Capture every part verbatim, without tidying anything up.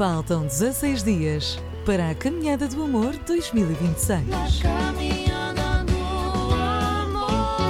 Faltam dezasseis dias para a Caminhada do Amor dois mil e vinte e seis. Caminhada do Amor.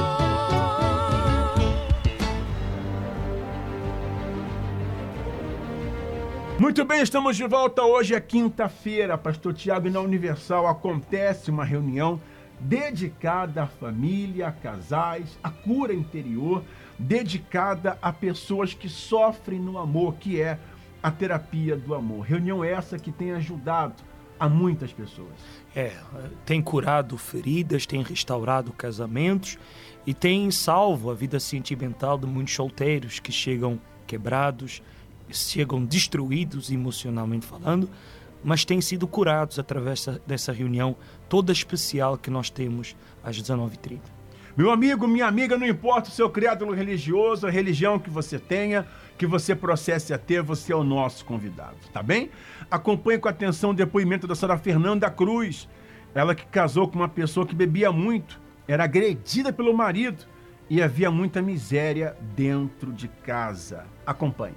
Muito bem, estamos de volta. Hoje é quinta-feira, Pastor Tiago, e na Universal acontece uma reunião dedicada à família, a casais, à cura interior, dedicada a pessoas que sofrem no amor, que é a terapia do amor. Reunião essa que tem ajudado a muitas pessoas. É, tem curado feridas, tem restaurado casamentos e tem salvo a vida sentimental de muitos solteiros que chegam quebrados, chegam destruídos emocionalmente falando, mas têm sido curados através dessa reunião toda especial que nós temos às dezenove e trinta. Meu amigo, minha amiga, não importa o seu credo religioso, a religião que você tenha, que você processe a ter, você é o nosso convidado, tá bem? Acompanhe com atenção o depoimento da senhora Fernanda Cruz. Ela que casou com uma pessoa que bebia muito, era agredida pelo marido e havia muita miséria dentro de casa. Acompanhe.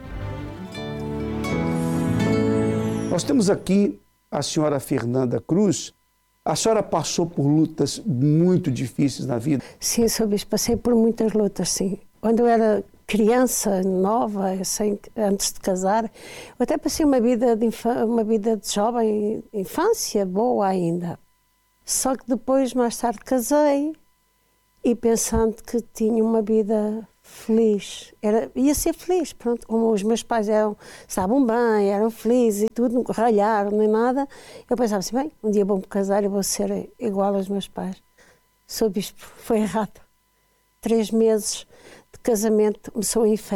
Nós temos aqui a senhora Fernanda Cruz. A senhora passou por lutas muito difíceis na vida? Sim, Sr. Bispo, passei por muitas lutas, sim. Quando eu era criança, nova, assim, antes de casar, eu até passei uma vida de, infa- uma vida de jovem, infância boa ainda. Só que depois, mais tarde, casei e pensando que tinha uma vida feliz. Era, ia ser feliz, pronto. Como os meus pais eram, estavam bem, eram felizes e tudo, não ralharam nem nada. Eu pensava assim, bem, um dia vou-me casar e vou ser igual aos meus pais. Sr. Bispo, foi errado. Três meses de casamento começou em